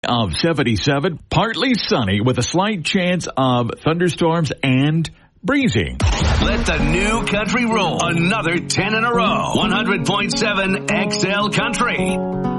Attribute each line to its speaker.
Speaker 1: Of 77, partly sunny with a slight chance of thunderstorms and breezy.
Speaker 2: Let the new country roll. Another 10 in a row. 100.7 XL Country.